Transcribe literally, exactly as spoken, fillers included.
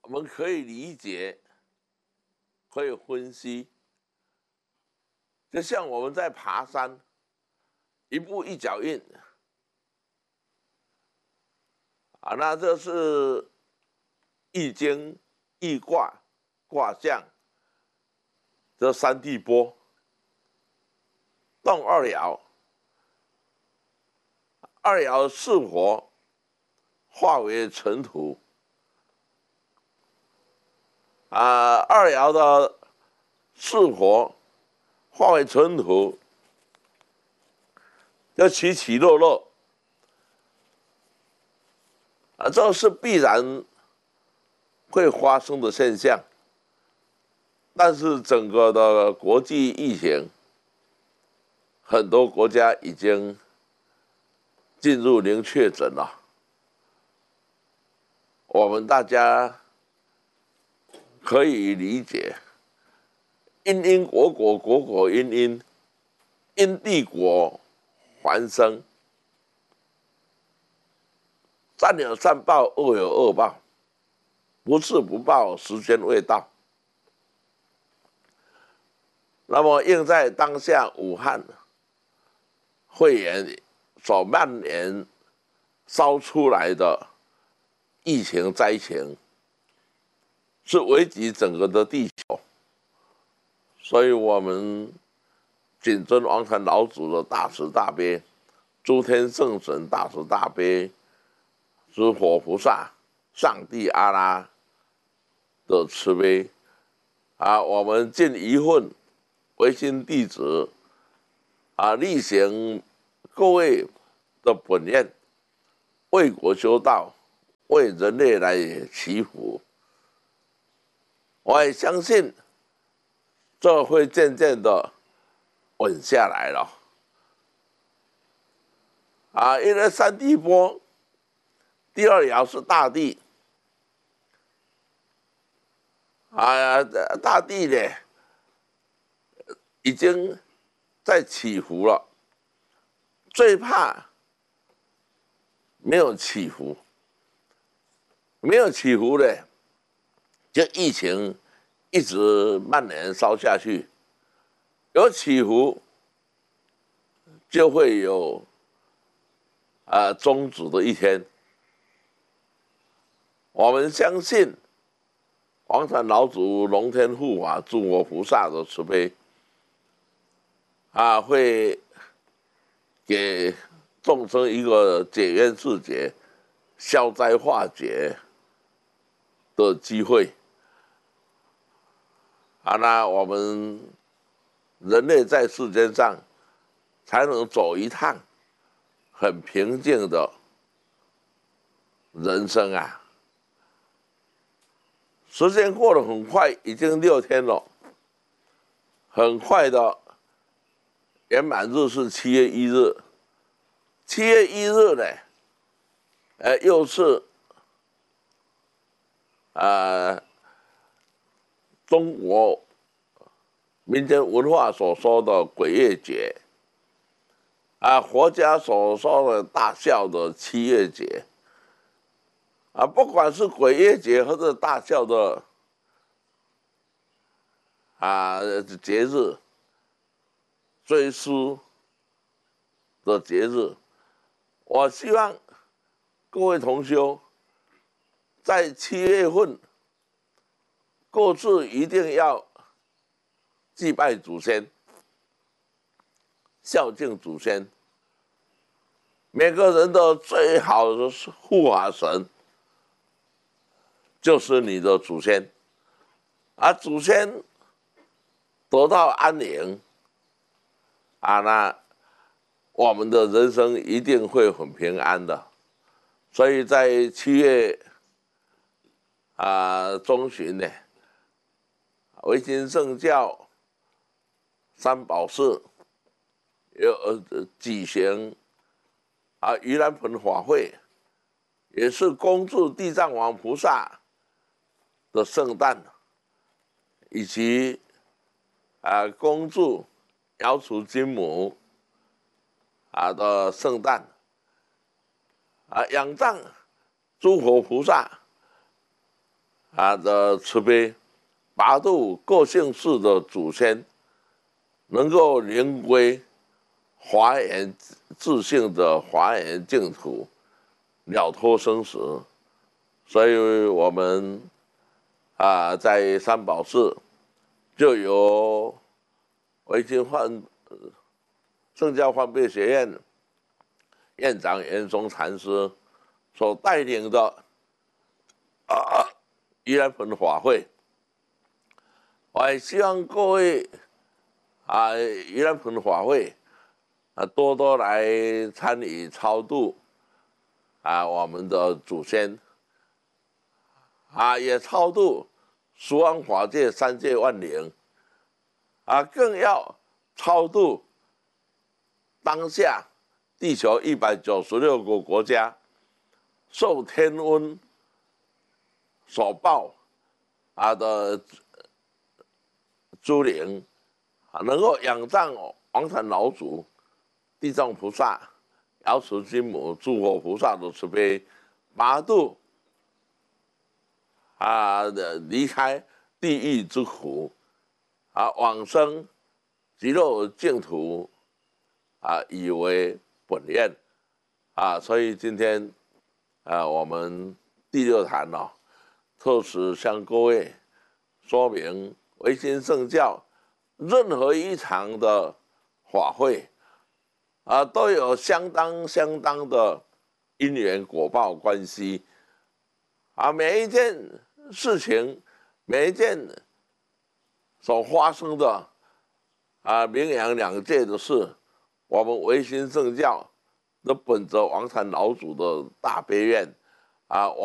我们可以理解，可以分析，就像我们在爬山，一步一脚印啊，那这是易经、易卦、卦象，这三地波，动二爻，二爻巳火化为尘土。啊，二爻的巳火化为尘土，要起起落落，啊，这是必然会发生的现象。但是整个的国际疫情，很多国家已经进入零确诊了，我们大家可以理解，因因果果，果果因因，因地果还生，善有善报，恶有恶报，不是不报，时间未到。那么应在当下武汉肺炎所蔓延烧出来的疫情灾情，是危及整个的地球，所以我们谨遵王禅老祖的大慈大悲，诸天圣神大慈大悲，诸佛菩萨、上帝阿拉的慈悲啊，我们尽一份唯心弟子啊，力行各位的本愿，为国修道，为人类来祈福。我也相信，这会渐渐的稳下来了。啊，因为三地波，第二爻是大地，啊，大地呢已经在起伏了，最怕没有起伏，没有起伏的，就疫情一直蔓延烧下去。有起伏，就会有啊终止的一天。我们相信王禅老祖龙天护法、诸佛菩萨的慈悲啊，会给众生一个解冤释结、消灾化解的机会啊，那我们人类在世间上才能走一趟很平静的人生啊！时间过得很快，已经六天了，很快的圆满日是七月一日，七月一日呢，呃，又是啊、呃、中国民间文化所说的鬼月节，啊，佛家所说的大孝的七月节，啊，不管是鬼月节或者大孝的啊节日，追思的节日，我希望各位同修在七月份各自一定要祭拜祖先，孝敬祖先。每个人的最好的护法神就是你的祖先，而祖先得到安宁啊，那我们的人生一定会很平安的。所以在七月啊中旬呢，维新圣教三宝寺有呃举行啊盂兰盆法会，也是恭祝地藏王菩萨的圣诞，以及啊恭祝瑶池金母啊的圣诞，啊仰仗诸佛菩萨啊的慈悲，拔度各姓氏的祖先，能够灵归华严自性的华严净土，了脱生死。所以我们啊，在三宝寺就由维新幻圣教幻备学院院长严嵩禅师所带领的啊盂兰盆法会，我也希望各位啊盂兰盆法会啊多多来参与超度啊我们的祖先。啊，也超度十方法界三界万灵，啊，更要超度当下地球一百九十六个国家受天瘟所报啊的诸灵，啊，能够仰仗王禅老祖、地藏菩萨、瑶池金母、诸佛菩萨的慈悲，拔度。啊，离开地狱之苦，啊，往生极乐净土，啊，以为本愿，啊，所以今天，啊，我们第六坛呢、哦，特此向各位说明，维新圣教任何一场的法会，啊，都有相当相当的因缘果报关系，啊，每一件事情，每一件所发生的啊名扬两界的事，我们维新圣教的本着王禅老祖的大悲愿啊，我。